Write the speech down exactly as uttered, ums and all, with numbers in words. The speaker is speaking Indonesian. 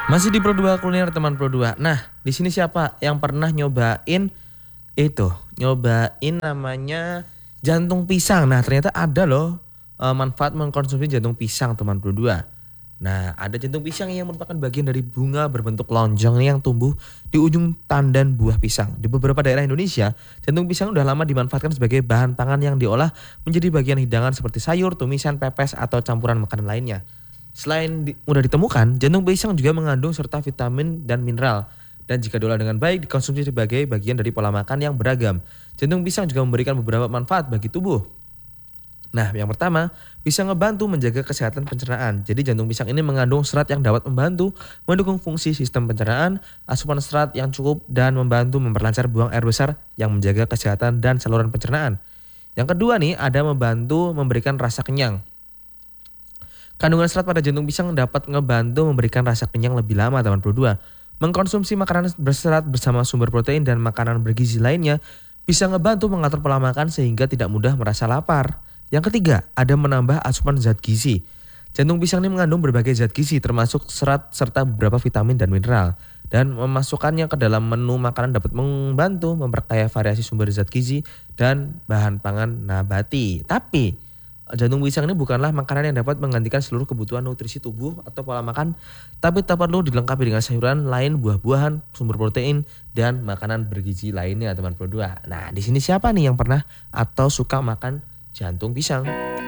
Masih di Pro dua Kuliner teman Pro dua. Nah, di sini siapa yang pernah nyobain itu? Nyobain namanya jantung pisang. Nah, ternyata ada loh eh, manfaat mengkonsumsi jantung pisang teman Pro dua. Nah, ada jantung pisang yang merupakan bagian dari bunga berbentuk lonjong yang tumbuh di ujung tandan buah pisang. Di beberapa daerah Indonesia, jantung pisang udah lama dimanfaatkan sebagai bahan pangan yang diolah menjadi bagian hidangan seperti sayur, tumisan, pepes, atau campuran makanan lainnya. Selain di- mudah ditemukan, jantung pisang juga mengandung serta vitamin dan mineral. Dan jika diolah dengan baik, dikonsumsi sebagai bagian dari pola makan yang beragam. Jantung pisang juga memberikan beberapa manfaat bagi tubuh. Nah, yang pertama, bisa ngebantu menjaga kesehatan pencernaan. Jadi jantung pisang ini mengandung serat yang dapat membantu mendukung fungsi sistem pencernaan, asupan serat yang cukup, dan membantu memperlancar buang air besar yang menjaga kesehatan dan saluran pencernaan. Yang kedua nih, ada membantu memberikan rasa kenyang. Kandungan serat pada jantung pisang dapat ngebantu memberikan rasa kenyang lebih lama teman Pro dua. Mengkonsumsi makanan berserat bersama sumber protein dan makanan bergizi lainnya bisa ngebantu mengatur pola makan sehingga tidak mudah merasa lapar. Yang ketiga, ada menambah asupan zat gizi. Jantung pisang ini mengandung berbagai zat gizi termasuk serat serta beberapa vitamin dan mineral. Dan memasukkannya ke dalam menu makanan dapat membantu memperkaya variasi sumber zat gizi dan bahan pangan nabati. Tapi jantung pisang ini bukanlah makanan yang dapat menggantikan seluruh kebutuhan nutrisi tubuh atau pola makan, tapi tetap perlu dilengkapi dengan sayuran lain, buah-buahan, sumber protein, dan makanan bergizi lainnya teman Pro dua. Nah, di sini siapa nih yang pernah atau suka makan jantung pisang?